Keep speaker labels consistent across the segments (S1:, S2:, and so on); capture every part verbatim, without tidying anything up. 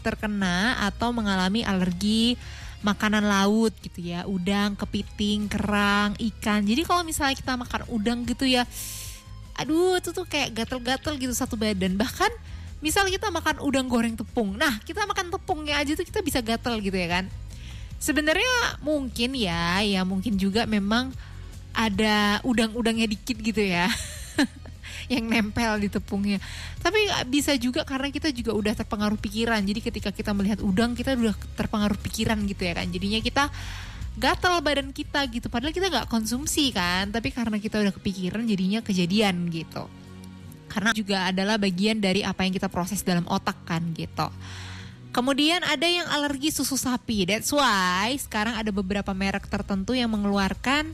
S1: terkena atau mengalami alergi makanan laut gitu ya, udang, kepiting, kerang, ikan. Jadi kalau misalnya kita makan udang gitu ya, aduh itu tuh kayak gatel-gatel gitu satu badan. Bahkan misal kita makan udang goreng tepung, nah kita makan tepungnya aja tuh kita bisa gatel gitu ya kan. Sebenarnya mungkin ya, ya mungkin juga memang ada udang-udangnya dikit gitu ya yang nempel di tepungnya. Tapi bisa juga karena kita juga udah terpengaruh pikiran. Jadi ketika kita melihat udang kita udah terpengaruh pikiran gitu ya kan. Jadinya kita gatal badan kita gitu. Padahal kita gak konsumsi kan, tapi karena kita udah kepikiran jadinya kejadian gitu. Karena juga adalah bagian dari apa yang kita proses dalam otak kan gitu. Kemudian ada yang alergi susu sapi. That's why sekarang ada beberapa merek tertentu yang mengeluarkan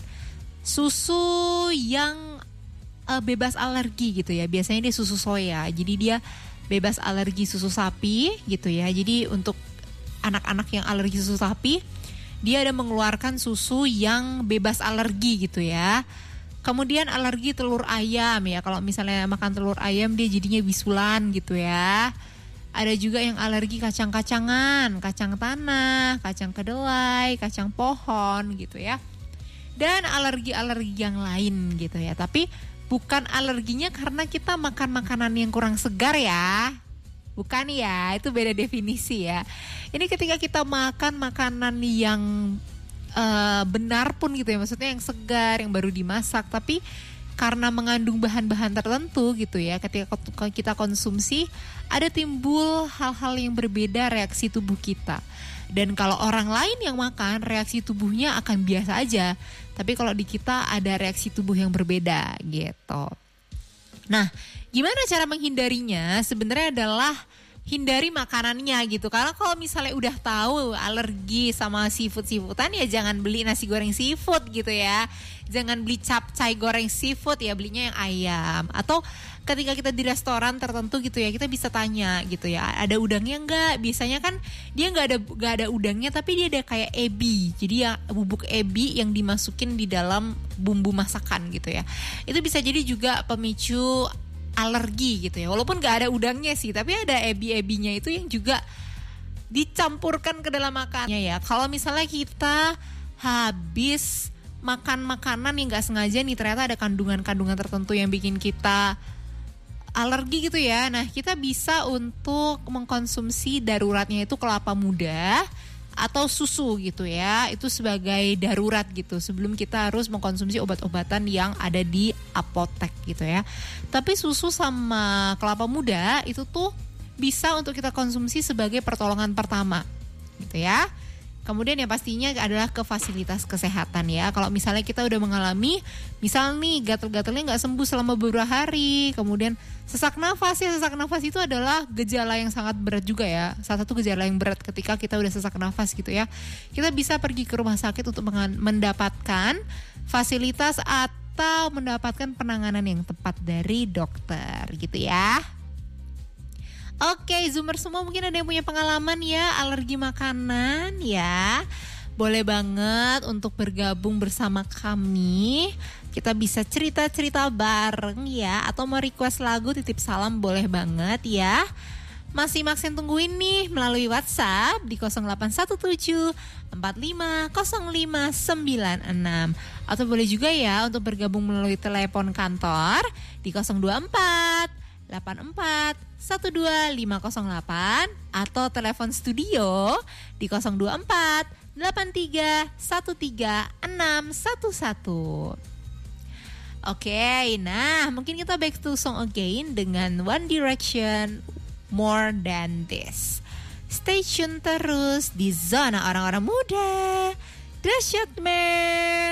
S1: susu yang uh, bebas alergi gitu ya. Biasanya dia susu soya. Jadi dia bebas alergi susu sapi gitu ya. Jadi untuk anak-anak yang alergi susu sapi, dia ada mengeluarkan susu yang bebas alergi gitu ya. Kemudian alergi telur ayam ya. Kalau misalnya makan telur ayam dia jadinya bisulan gitu ya. Ada juga yang alergi kacang-kacangan, kacang tanah, kacang kedelai, kacang pohon gitu ya. Dan alergi-alergi yang lain gitu ya. Tapi bukan alerginya karena kita makan makanan yang kurang segar ya. Bukan ya, itu beda definisi ya. Ini ketika kita makan makanan yang uh, benar pun gitu ya. Maksudnya yang segar, yang baru dimasak. Tapi karena mengandung bahan-bahan tertentu gitu ya. Ketika kita konsumsi ada timbul hal-hal yang berbeda reaksi tubuh kita. Dan kalau orang lain yang makan, reaksi tubuhnya akan biasa aja. Tapi kalau di kita ada reaksi tubuh yang berbeda gitu. Nah, gimana cara menghindarinya? Sebenarnya adalah hindari makanannya gitu. Karena kalau misalnya udah tahu alergi sama seafood-seafoodan ya jangan beli nasi goreng seafood gitu ya. Jangan beli capcay goreng seafood ya, belinya yang ayam. Atau ketika kita di restoran tertentu gitu ya, kita bisa tanya gitu ya, ada udangnya enggak? Biasanya kan dia enggak ada enggak ada udangnya tapi dia ada kayak ebi. Jadi ya bubuk ebi yang dimasukin di dalam bumbu masakan gitu ya. Itu bisa jadi juga pemicu alergi gitu ya. Walaupun enggak ada udangnya sih, tapi ada ebi-ebinya itu yang juga dicampurkan ke dalam makannya ya. Kalau misalnya kita habis makan makanan yang enggak sengaja nih, ternyata ada kandungan-kandungan tertentu yang bikin kita alergi gitu ya. Nah, kita bisa untuk mengkonsumsi daruratnya itu kelapa muda atau susu gitu ya. Itu sebagai darurat gitu sebelum kita harus mengkonsumsi obat-obatan yang ada di apotek gitu ya. Tapi susu sama kelapa muda itu tuh bisa untuk kita konsumsi sebagai pertolongan pertama gitu ya. Kemudian yang pastinya adalah ke fasilitas kesehatan ya. Kalau misalnya kita udah mengalami, misal nih gatal-gatalnya nggak sembuh selama beberapa hari, kemudian sesak nafas ya, sesak nafas itu adalah gejala yang sangat berat juga ya. Salah satu gejala yang berat ketika kita udah sesak nafas gitu ya. Kita bisa pergi ke rumah sakit untuk mendapatkan fasilitas atau mendapatkan penanganan yang tepat dari dokter gitu ya. Oke, Zoomer semua mungkin ada yang punya pengalaman ya alergi makanan ya. Boleh banget untuk bergabung bersama kami. Kita bisa cerita-cerita bareng ya. Atau mau request lagu, titip salam boleh banget ya. Masih Maksen tungguin nih melalui WhatsApp di nol delapan satu tujuh empat lima nol lima sembilan enam. Atau boleh juga ya untuk bergabung melalui telepon kantor di nol dua empat delapan empat satu dua lima nol delapan atau telepon studio di nol dua empat delapan tiga satu tiga enam satu satu. Oke, nah mungkin kita back to song again dengan One Direction, More Than This. Stay tune terus di zona orang-orang muda. Dahsyat Man.